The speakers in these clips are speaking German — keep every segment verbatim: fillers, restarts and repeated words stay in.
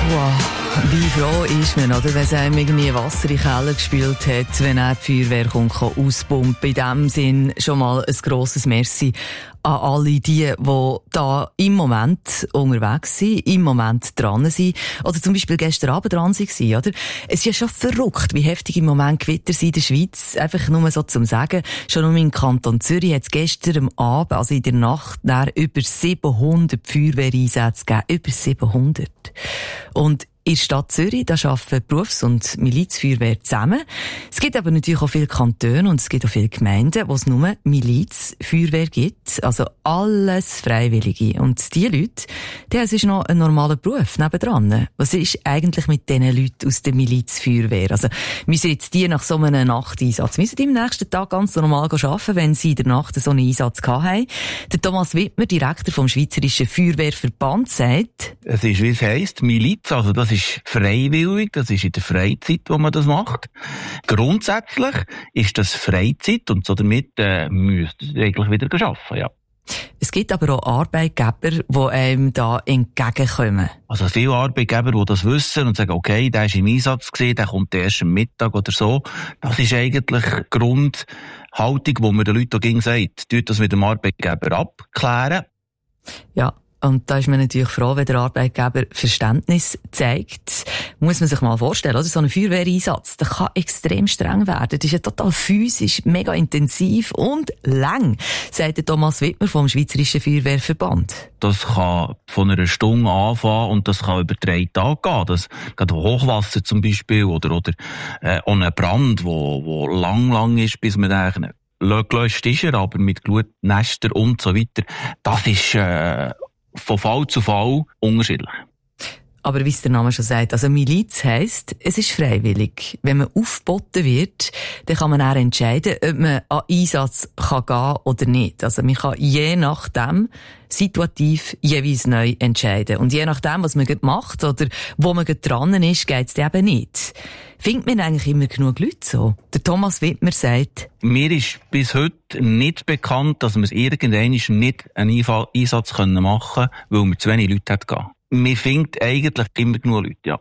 Wow, wie froh ist man, oder, wenn es einem irgendwie Wasser in den Keller gespült hat, wenn er die Feuerwehr kommt, kann auspumpen. In diesem Sinn schon mal ein grosses Merci an alle die, die da im Moment unterwegs sind, im Moment dran sind, oder zum Beispiel gestern Abend dran waren, oder? Es ist ja schon verrückt, wie heftig im Moment Gewitter sind in der Schweiz. Einfach nur so zum Sagen. Schon nur im Kanton Zürich hat es gestern am Abend, also in der Nacht, über siebenhundert Feuerwehreinsätze gegeben. Über siebenhundert. Und in der Stadt Zürich, da arbeiten Berufs- und Milizfeuerwehr zusammen. Es gibt aber natürlich auch viele Kantone und es gibt auch viele Gemeinden, wo es nur Milizfeuerwehr gibt. Also alles Freiwillige. Und diese Leute, das ist noch ein normaler Beruf nebendran. Was ist eigentlich mit diesen Leuten aus der Milizfeuerwehr? Also müssen jetzt die nach so einem Nachteinsatz, müssen die am nächsten Tag ganz normal arbeiten, wenn sie in der Nacht so einen Einsatz gehabt haben? Der Thomas Wittmer, Direktor vom Schweizerischen Feuerwehrverband, sagt: Es ist, wie es heisst, Miliz, also das ist freiwillig, das ist in der Freizeit, wo man das macht. Grundsätzlich ist das Freizeit und so damit äh, müsst ihr eigentlich wieder arbeiten, ja. Es gibt aber auch Arbeitgeber, die einem da entgegenkommen. Also viele Arbeitgeber, die das wissen und sagen, okay, der ist im Einsatz gewesen, der kommt erst am Mittag oder so. Das ist eigentlich die Grundhaltung, die man den Leuten auch gegen sagt. Tut das mit dem Arbeitgeber abklären. Ja. Und da ist man natürlich froh, wenn der Arbeitgeber Verständnis zeigt. Muss man sich mal vorstellen, oder? So ein Feuerwehreinsatz, der kann extrem streng werden. Das ist ja total physisch, mega intensiv und lang, sagt der Thomas Wittmer vom Schweizerischen Feuerwehrverband. Das kann von einer Stunde anfangen und das kann über drei Tage gehen. Das geht Hochwasser zum Beispiel oder, oder äh, auch ein Brand, wo, wo lang, lang ist, bis man eigentlich gelöscht ist, er, aber mit Glutnester und so weiter. Das ist äh, von Fall zu Fall unterschiedlich. Aber wie es der Name schon sagt, also Miliz heisst, es ist freiwillig. Wenn man aufgeboten wird, dann kann man auch entscheiden, ob man an Einsatz kann gehen oder nicht. Also man kann je nachdem situativ jeweils neu entscheiden. Und je nachdem, was man macht oder wo man dran ist, geht es eben nicht. Findet man eigentlich immer genug Leute so? Der Thomas Wittmer sagt: Mir ist bis heute nicht bekannt, dass wir es irgendwann nicht einen Einsatz machen können, weil wir zu wenig Leute hatten. Man findet eigentlich immer genug Leute, ja.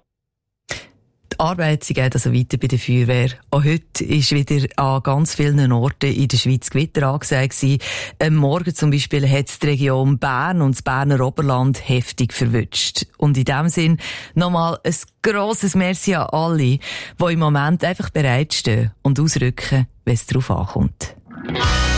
Die Arbeit, sie geht also weiter bei der Feuerwehr. Auch heute ist wieder an ganz vielen Orten in der Schweiz Gewitter angesagt gewesen. Am Morgen zum Beispiel hat es die Region Bern und das Berner Oberland heftig verwünscht. Und in dem Sinn nochmal ein grosses Merci an alle, die im Moment einfach bereitstehen und ausrücken, wenn es darauf ankommt.